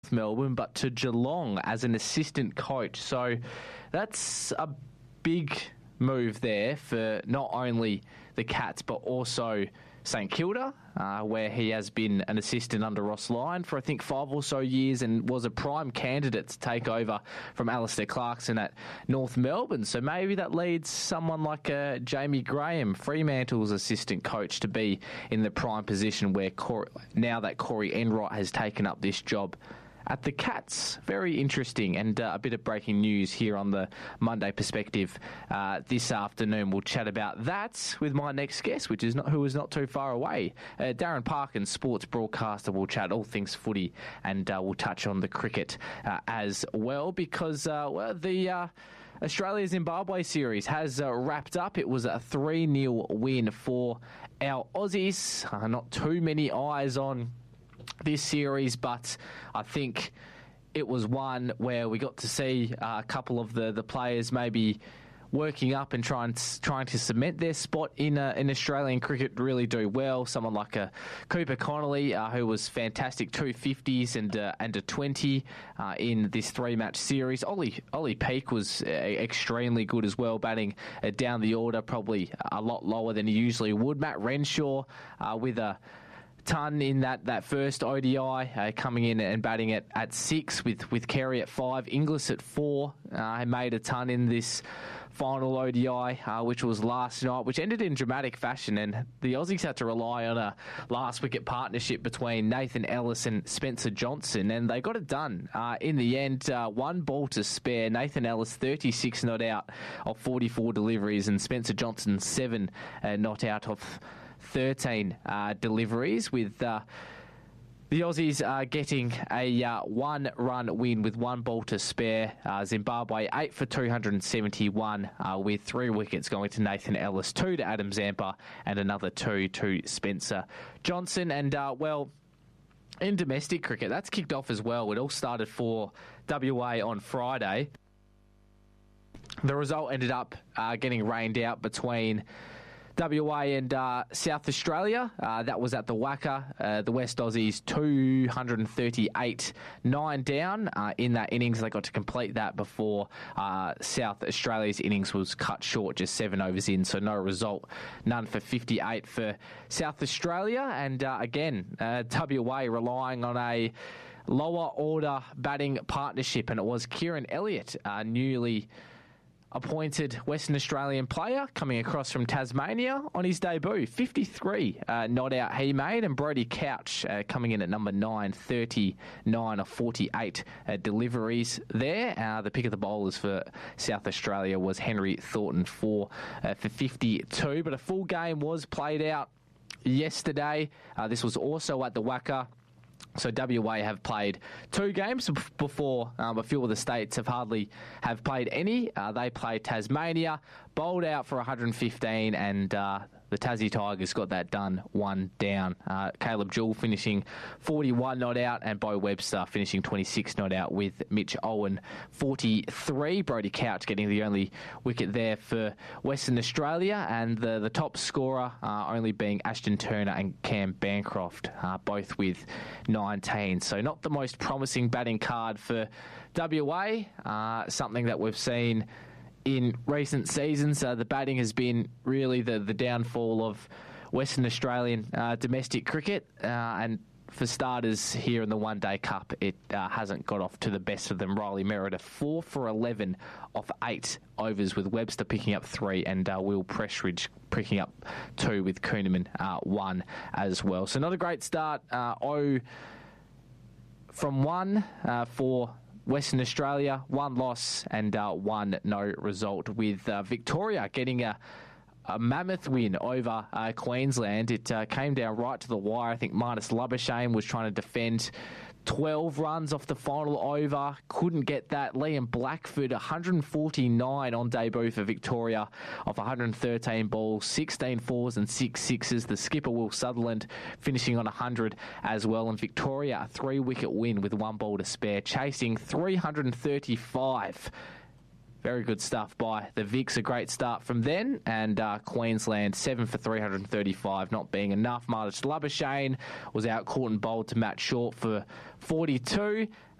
Melbourne, but to Geelong as an assistant coach. So that's a big move there for not only the Cats, but also St Kilda, where he has been an assistant under Ross Lyon for I think 5 or so years and was a prime candidate to take over from Alistair Clarkson at North Melbourne. So maybe that leads someone like Jamie Graham, Fremantle's assistant coach, to be in the prime position where now that Corey Enright has taken up this job at the Cats. Very interesting, and a bit of breaking news here on the Monday Perspective this afternoon. We'll chat about that with my next guest, who is not too far away. Darren Parkin, sports broadcaster, will chat all things footy, and we'll touch on the cricket as well, because the Australia-Zimbabwe series has wrapped up. It was a 3-0 win for our Aussies. Not too many eyes on this series, but I think it was one where we got to see a couple of the players maybe working up and trying to cement their spot in Australian cricket, really do well. Someone like Cooper Connolly, who was fantastic, 2 50s and a 20 in this 3-match series. Ollie Peake was extremely good as well, batting down the order, probably a lot lower than he usually would. Matt Renshaw with a ton in that first ODI, coming in and batting at 6 with Carey at 5, Inglis at 4. Made a ton in this final ODI, which was last night, which ended in dramatic fashion, and the Aussies had to rely on a last wicket partnership between Nathan Ellis and Spencer Johnson, and they got it done in the end. 1 ball to spare. Nathan Ellis 36 not out of 44 deliveries, and Spencer Johnson 7 not out of 13 deliveries, with the Aussies getting a 1-run win with 1 ball to spare. Zimbabwe 8 for 271 with 3 wickets going to Nathan Ellis, 2 to Adam Zampa, and another 2 to Spencer Johnson. And in domestic cricket, that's kicked off as well. It all started for WA on Friday. The result ended up getting rained out between WA and South Australia. That was at the WACA. The West Aussies 238 9 down in that innings. They got to complete that before South Australia's innings was cut short, just 7 overs in, so no result. None for 58 for South Australia. And again, WA relying on a lower order batting partnership, and it was Kieran Elliott, newly appointed Western Australian player coming across from Tasmania on his debut. 53 not out he made, and Brodie Couch coming in at number 9, 39 of 48 deliveries there. The pick of the bowlers for South Australia was Henry Thornton for 52, but a full game was played out yesterday. This was also at the WACA. So WA have played 2 games before. A few of the states have played any. They played Tasmania, bowled out for 115, and the Tassie Tigers got that done 1 down. Caleb Jewell finishing 41 not out, and Bo Webster finishing 26 not out with Mitch Owen 43. Brodie Couch getting the only wicket there for Western Australia, and the top scorer only being Ashton Turner and Cam Bancroft, both with 19. So not the most promising batting card for WA, something that we've seen in recent seasons. The batting has been really the downfall of Western Australian domestic cricket, and for starters here in the One Day Cup, it hasn't got off to the best of them. Riley Meredith 4 for 11 off 8 overs, with Webster picking up 3 and Will Prestridge picking up 2 with Kuhneman 1 as well. So not a great start. 0 from 1 for Western Australia, 1 loss and 1 no result, with Victoria getting a mammoth win over Queensland. It came down right to the wire. I think Marnus Labuschagne was trying to defend 12 runs off the final over. Couldn't get that. Liam Blackford, 149 on debut for Victoria off 113 balls, 16 fours and 6 sixes. The skipper, Will Sutherland, finishing on 100 as well. And Victoria, a 3-wicket win with 1 ball to spare, chasing 335 Very good stuff by the Vics. A great start from then. And Queensland, 7 for 335, not being enough. Marlish Labuschagne was out caught and bowled to Matt Short for 42.